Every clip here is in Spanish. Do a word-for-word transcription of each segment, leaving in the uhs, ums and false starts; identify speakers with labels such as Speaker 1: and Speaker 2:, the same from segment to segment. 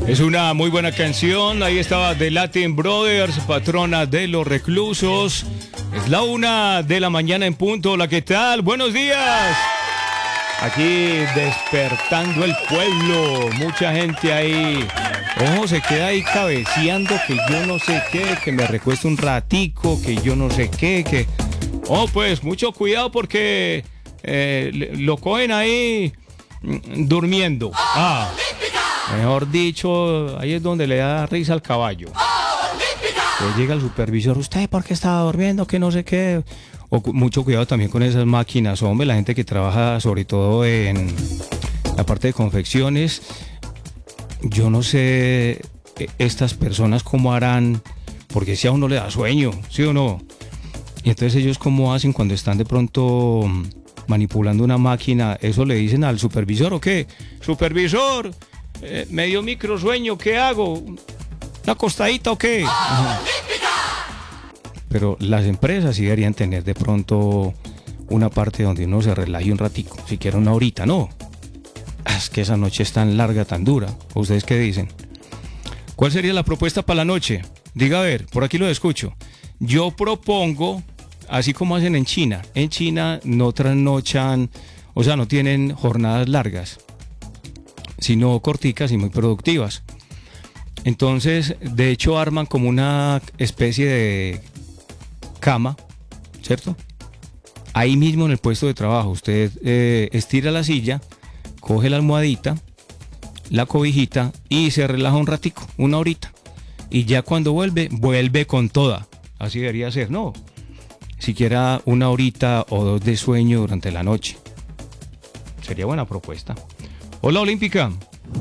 Speaker 1: Es una muy buena canción. Ahí estaba The Latin Brothers, patrona de los reclusos. Es la una de la mañana en punto. Hola, ¿qué tal? Buenos días. Aquí despertando el pueblo. Mucha gente ahí. Ojo, se queda ahí cabeceando que yo no sé qué, que me recuesto un ratico, que yo no sé qué, que... Oh, pues, mucho cuidado porque eh, lo cogen ahí durmiendo. Ah, mejor dicho, ahí es donde le da risa al caballo. Pues llega el supervisor, ¿usted por qué estaba durmiendo? Que no sé qué. O, mucho cuidado también con esas máquinas, hombre, la gente que trabaja sobre todo en la parte de confecciones. Yo no sé estas personas cómo harán, porque si a uno le da sueño, ¿sí o no? Y entonces ellos cómo hacen cuando están de pronto manipulando una máquina. ¿Eso le dicen al supervisor o qué? Supervisor, eh, me dio microsueño, ¿qué hago? ¿Una acostadita o qué? Ajá. Pero las empresas sí deberían tener de pronto una parte donde uno se relaje un ratico, siquiera una horita, ¿no? Es que esa noche es tan larga, tan dura. ¿Ustedes qué dicen? ¿Cuál sería la propuesta para la noche? Diga a ver, por aquí lo escucho. Yo propongo, así como hacen en China. En China no trasnochan, o sea, no tienen jornadas largas, sino corticas y muy productivas. Entonces, de hecho, arman como una especie de cama, ¿cierto? Ahí mismo en el puesto de trabajo, usted eh, estira la silla, coge la almohadita, la cobijita y se relaja un ratico, una horita. Y ya cuando vuelve, vuelve con toda. Así debería ser, ¿no? Siquiera una horita o dos de sueño durante la noche. Sería buena propuesta. Hola, Olímpica.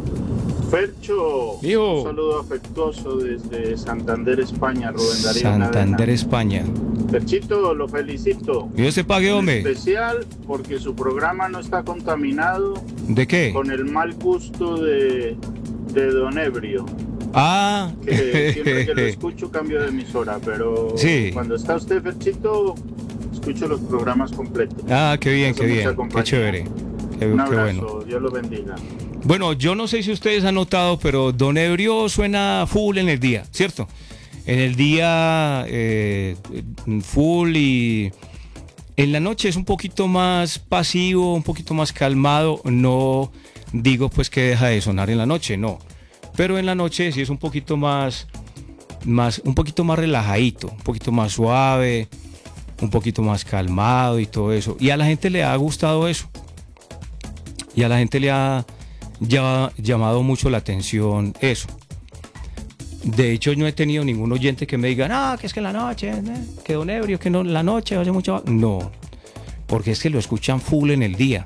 Speaker 2: Fercho,
Speaker 1: Hijo.
Speaker 2: Un saludo afectuoso desde Santander, España, Rubén Darío
Speaker 1: Santander,
Speaker 2: Cadena.
Speaker 1: España.
Speaker 2: Ferchito, lo felicito.
Speaker 1: Dios te pague, hombre.
Speaker 2: En especial porque su programa no está contaminado
Speaker 1: ¿De qué?
Speaker 2: con el mal gusto de, de Don Ebrio.
Speaker 1: Ah.
Speaker 2: Que siempre que lo escucho cambio de emisora, pero
Speaker 1: sí.
Speaker 2: Cuando está usted, Ferchito, escucho los programas completos.
Speaker 1: Ah, qué bien,
Speaker 2: Eso
Speaker 1: qué bien.
Speaker 2: compañía.
Speaker 1: Qué chévere. Qué,
Speaker 2: Un
Speaker 1: qué
Speaker 2: abrazo,
Speaker 1: bueno.
Speaker 2: Dios lo bendiga.
Speaker 1: Bueno, yo no sé si ustedes han notado, pero Don Ebrio suena full en el día, ¿cierto? En el día eh, full y en la noche es un poquito más pasivo, un poquito más calmado. No digo pues que deja de sonar en la noche, no. Pero en la noche sí es un poquito más, más, un poquito más relajadito, un poquito más suave, un poquito más calmado y todo eso. Y a la gente le ha gustado eso. Y a la gente le ha ya llamado mucho la atención eso. De hecho, yo no he tenido ningún oyente que me diga, no, que es que en la noche, eh, que Don Ebrio, que no en la noche hace mucho. No, porque es que lo escuchan full en el día,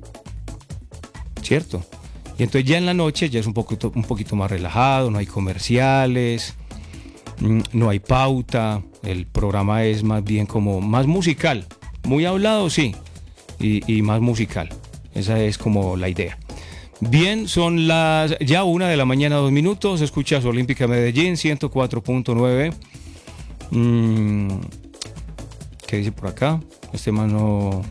Speaker 1: ¿cierto? Y entonces ya en la noche ya es un poquito, un poquito más relajado, no hay comerciales, no hay pauta, el programa es más bien como más musical, muy hablado, sí, y, y más musical. Esa es como la idea. Bien, son las ya una de la mañana, dos minutos. Escuchas Olímpica Medellín, ciento cuatro punto nueve. Mm, ¿Qué dice por acá? Este man no,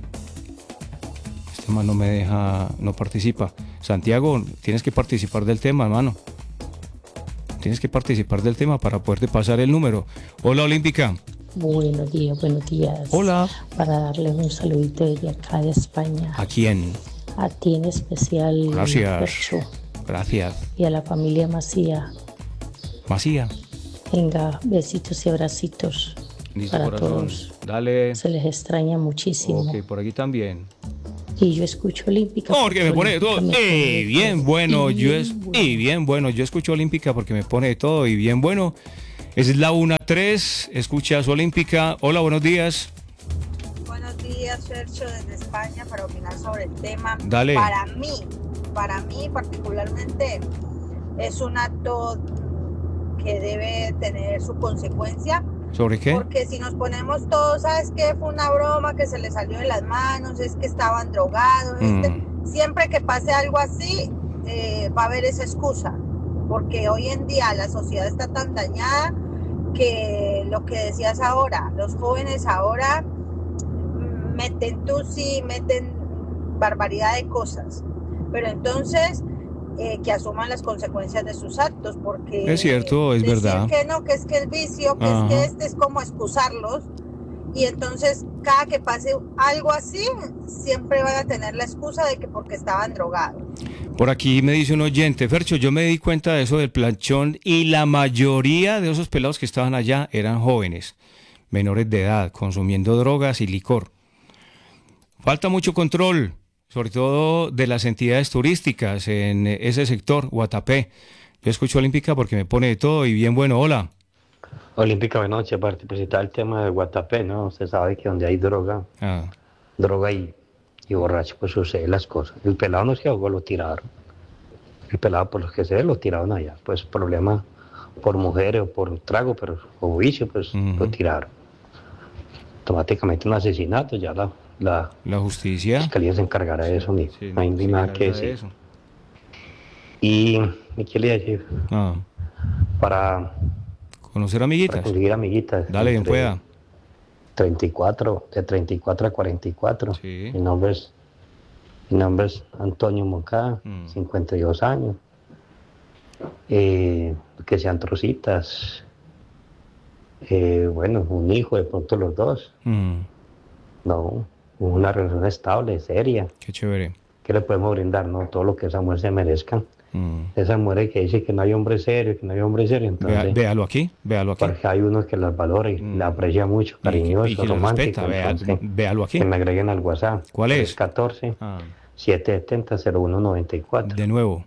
Speaker 1: este man no me deja, no participa. Santiago, tienes que participar del tema, hermano. Tienes que participar del tema para poderte pasar el número. Hola, Olímpica.
Speaker 3: Buenos días, buenos días.
Speaker 1: Hola.
Speaker 3: Para darles un saludito de acá de España.
Speaker 1: ¿A quién?
Speaker 3: A ti en especial.
Speaker 1: Gracias.
Speaker 3: Fercho,
Speaker 1: Gracias.
Speaker 3: y a la familia Macía.
Speaker 1: Macía.
Speaker 3: Venga, besitos y abracitos.
Speaker 1: Listo,
Speaker 3: para
Speaker 1: corazón.
Speaker 3: todos.
Speaker 1: Dale.
Speaker 3: Se les extraña muchísimo.
Speaker 1: Ok, por aquí también.
Speaker 3: Y yo escucho Olímpica.
Speaker 1: No, porque me pone de todo.
Speaker 3: Olímpica me
Speaker 1: Y
Speaker 3: pone
Speaker 1: bien
Speaker 3: todo.
Speaker 1: bueno,
Speaker 3: Y
Speaker 1: yo es.
Speaker 3: bien
Speaker 1: Y bien bueno, yo escucho Olímpica porque me pone de todo y bien bueno. Es la una tres, escuchas Olímpica. Hola, buenos días.
Speaker 4: Buenos días, Fercho, desde España para opinar sobre el tema.
Speaker 1: Dale.
Speaker 4: Para mí, para mí particularmente, es un acto que debe tener su consecuencia.
Speaker 1: ¿Sobre qué?
Speaker 4: Porque si nos ponemos todos, ¿sabes qué? Fue una broma que se le salió de las manos, es que estaban drogados.
Speaker 1: Mm.
Speaker 4: Este, siempre que pase algo así, eh, va a haber esa excusa. Porque hoy en día la sociedad está tan dañada que lo que decías ahora, los jóvenes ahora meten tusi, meten barbaridad de cosas. Pero entonces eh, que asuman las consecuencias de sus actos, porque
Speaker 1: Es cierto, es
Speaker 4: decir
Speaker 1: verdad.
Speaker 4: que no, que es que el vicio, que
Speaker 1: Ajá.
Speaker 4: es que este es como excusarlos, y entonces cada que pase algo así, siempre van a tener la excusa de que porque estaban drogados.
Speaker 1: Por aquí me dice un oyente, Fercho, yo me di cuenta de eso del planchón y la mayoría de esos pelados que estaban allá eran jóvenes, menores de edad, consumiendo drogas y licor. Falta mucho control, sobre todo de las entidades turísticas en ese sector, Guatapé. Yo escucho Olímpica porque me pone de todo y bien bueno, hola.
Speaker 5: Olímpica, buenas noches. Aparte, pues está el tema de Guatapé, ¿no? Usted sabe que donde hay droga,
Speaker 1: Ah,
Speaker 5: droga y, y borracho, pues suceden las cosas. El pelado no se ahogó, lo tiraron. El pelado, por lo que se ve, lo tiraron allá. Pues problema por mujeres o por trago, pero o vicio, pues
Speaker 1: Ujú.
Speaker 5: lo tiraron. Automáticamente un asesinato, ya la, la
Speaker 1: la justicia.
Speaker 5: fiscalía se encargará de eso, amigo.
Speaker 1: Sí,
Speaker 5: No hay ni
Speaker 1: se
Speaker 5: nada que
Speaker 1: encarga de
Speaker 5: decir.
Speaker 1: eso.
Speaker 5: Y, ¿y qué le iba a decir?
Speaker 1: Ah,
Speaker 5: Para,
Speaker 1: conocer
Speaker 5: para
Speaker 1: amiguitas.
Speaker 5: conseguir amiguitas.
Speaker 1: Dale, bien
Speaker 5: entre
Speaker 1: pueda.
Speaker 5: treinta y cuatro, de treinta y cuatro a cuarenta y cuatro.
Speaker 1: Sí.
Speaker 5: Mi nombre es, mi nombre es Antonio Moncada,
Speaker 1: Mm.
Speaker 5: cincuenta y dos años. Eh, que sean trocitas. Eh, bueno, un hijo, de pronto los dos.
Speaker 1: Mm,
Speaker 5: No, una relación estable, seria.
Speaker 1: qué chévere.
Speaker 5: ¿Qué le podemos brindar? No, todo lo que esa mujer se merezca.
Speaker 1: Mm.
Speaker 5: Esa mujer que dice que no hay hombre serio, que no hay hombre serio,
Speaker 1: Vea-
Speaker 5: entonces,
Speaker 1: véalo aquí, véalo aquí.
Speaker 5: porque hay unos que las valora y
Speaker 1: Mm.
Speaker 5: la aprecia mucho,
Speaker 1: Y que- y
Speaker 5: cariñoso,
Speaker 1: que lo
Speaker 5: romántico.
Speaker 1: respeta, vea-
Speaker 5: entonces,
Speaker 1: véalo aquí.
Speaker 5: que me agreguen al WhatsApp.
Speaker 1: ¿Cuál es?
Speaker 5: tres uno cuatro,
Speaker 1: Ah,
Speaker 5: siete siete cero, cero uno nueve cuatro.
Speaker 1: de nuevo.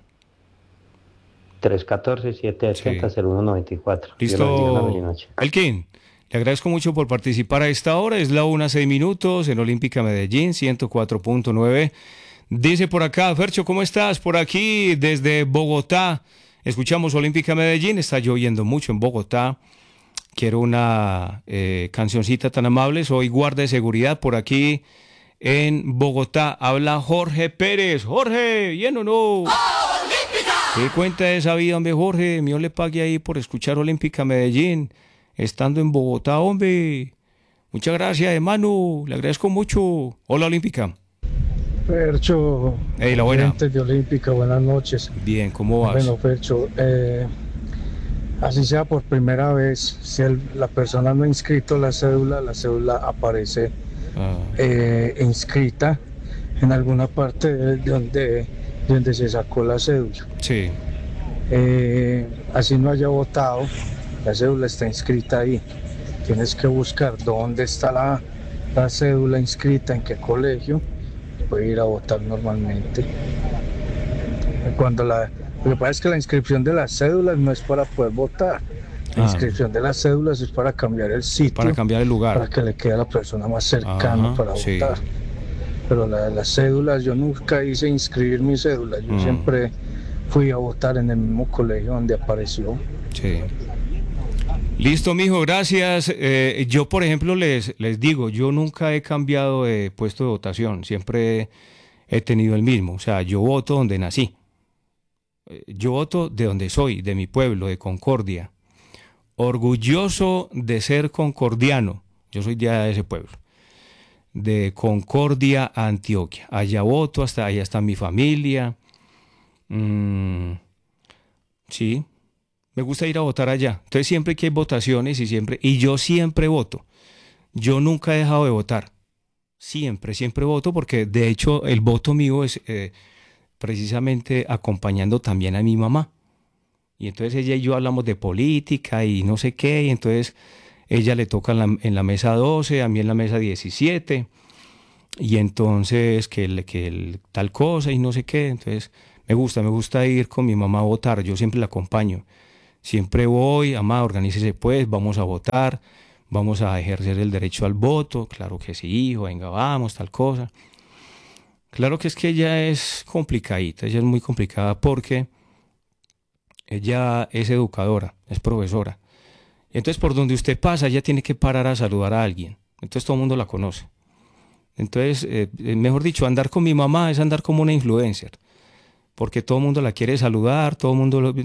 Speaker 5: tres uno cuatro, siete siete cero, cero uno nueve cuatro. Dios los bendiga, una
Speaker 1: Listo.
Speaker 5: feliz noche.
Speaker 1: Elkin, le agradezco mucho por participar a esta hora. Es la una seis minutos en Olímpica Medellín, ciento cuatro punto nueve. Dice por acá, Fercho, ¿cómo estás? Por aquí, desde Bogotá. Escuchamos Olímpica Medellín. Está lloviendo mucho en Bogotá. Quiero una eh, cancioncita tan amable. Soy guardia de seguridad por aquí en Bogotá. Habla Jorge Pérez. Jorge, ¿bien o no? ¿Qué cuenta de esa vida, hombre, Jorge? Dios le pague ahí por escuchar Olímpica Medellín, estando en Bogotá, hombre. Muchas gracias, hermano. Le agradezco mucho. Hola, Olímpica.
Speaker 6: Fercho,
Speaker 1: Hey, la buena.
Speaker 6: oyentes de Olímpica, buenas noches.
Speaker 1: Bien, ¿cómo vas?
Speaker 6: Bueno, Fercho, eh, así sea por primera vez, si el- la persona no ha inscrito la cédula, la cédula aparece
Speaker 1: Ah,
Speaker 6: eh, inscrita en alguna parte de donde, de donde se sacó la cédula.
Speaker 1: sí,
Speaker 6: Eh, así no haya votado, la cédula está inscrita ahí. Tienes que buscar dónde está la, la cédula inscrita, en qué colegio, puede ir a votar normalmente. Cuando la, lo que pasa es que la inscripción de las cédulas no es para poder votar. La
Speaker 1: Ah.
Speaker 6: inscripción de las cédulas es para cambiar el sitio,
Speaker 1: para cambiar el lugar.
Speaker 6: para que le quede a la persona más cercana
Speaker 1: Ajá,
Speaker 6: para
Speaker 1: sí.
Speaker 6: votar. Pero la- las cédulas, yo nunca hice inscribir mi cédula, yo
Speaker 1: Mm.
Speaker 6: siempre fui a votar en el mismo colegio donde apareció.
Speaker 1: Sí. Listo, mijo, gracias. Eh, yo, por ejemplo, les, les digo, yo nunca he cambiado de puesto de votación, siempre he tenido el mismo. O sea, yo voto donde nací. Eh, Yo voto de donde soy, de mi pueblo, de Concordia. Orgulloso de ser concordiano. Yo soy de allá de ese pueblo. De Concordia, Antioquia. Allá voto, hasta allá está mi familia. Mm, sí. Me gusta ir a votar allá. Entonces siempre que hay votaciones y siempre, y yo siempre voto. Yo nunca he dejado de votar. Siempre, siempre voto porque de hecho el voto mío es eh, precisamente acompañando también a mi mamá. Y entonces ella y yo hablamos de política y no sé qué, y entonces ella le toca en la, en la mesa doce, a mí en la mesa diecisiete, y entonces que, el, que el, tal cosa y no sé qué. Entonces me gusta, me gusta ir con mi mamá a votar, yo siempre la acompaño. Siempre voy, mamá, organícese pues, vamos a votar, vamos a ejercer el derecho al voto. Claro que sí, hijo, venga, vamos, tal cosa. Claro que es que ella es complicadita, ella es muy complicada porque ella es educadora, es profesora. Entonces por donde usted pasa, ella tiene que parar a saludar a alguien. Entonces todo el mundo la conoce. Entonces, eh, mejor dicho, andar con mi mamá es andar como una influencer. Porque todo el mundo la quiere saludar, todo el mundo lo,